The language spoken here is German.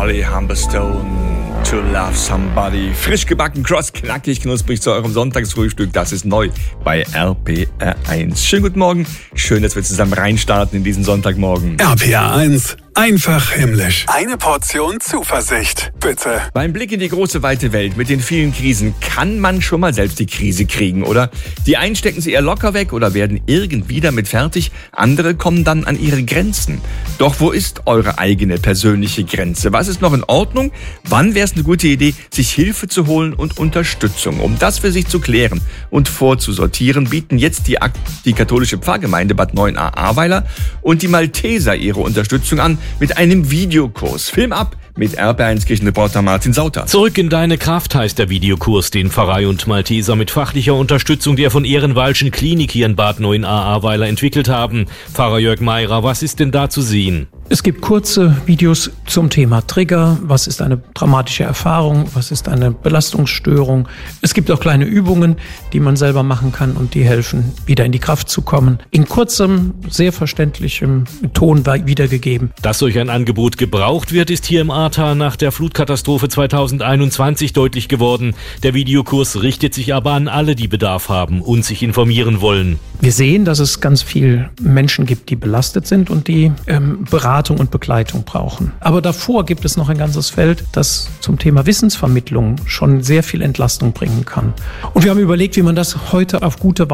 Holly Humberstone, To Love Somebody. Frisch gebacken, cross, knackig, knusprig zu eurem Sonntagsfrühstück. Das ist neu bei RPR1. Schönen guten Morgen. Schön, dass wir zusammen reinstarten in diesen Sonntagmorgen. RPR1. Einfach himmlisch. Eine Portion Zuversicht, bitte. Beim Blick in die große, weite Welt mit den vielen Krisen kann man schon mal selbst die Krise kriegen, oder? Die einen stecken sie eher locker weg oder werden irgendwie damit fertig. Andere kommen dann an ihre Grenzen. Doch wo ist eure eigene persönliche Grenze? Was ist noch in Ordnung? Wann wäre es eine gute Idee, sich Hilfe zu holen und Unterstützung? Um das für sich zu klären und vorzusortieren, bieten jetzt die katholische Pfarrgemeinde Bad 9a-Ahrweiler und die Malteser ihre Unterstützung an mit einem Videokurs. Film ab mit RPR1 Kirchenreporter Martin Sauter. Zurück in deine Kraft heißt der Videokurs, den Pfarrei und Malteser mit fachlicher Unterstützung der von Ehrenwaldschen Klinik hier in Bad 9a-Ahrweiler entwickelt haben. Pfarrer Jörg Meirer, was ist denn da zu sehen? Es gibt kurze Videos zum Thema Trigger. Was ist eine traumatische Erfahrung? Was ist eine Belastungsstörung? Es gibt auch kleine Übungen, die man selber machen kann und die helfen, wieder in die Kraft zu kommen. In kurzem, sehr verständlichem Ton wiedergegeben. Dass solch ein Angebot gebraucht wird, ist hier im Ahrtal nach der Flutkatastrophe 2021 deutlich geworden. Der Videokurs richtet sich aber an alle, die Bedarf haben und sich informieren wollen. Wir sehen, dass es ganz viele Menschen gibt, die belastet sind und die Beratung und Begleitung brauchen. Aber davor gibt es noch ein ganzes Feld, das zum Thema Wissensvermittlung schon sehr viel Entlastung bringen kann. Und wir haben überlegt, wie man das heute auf gute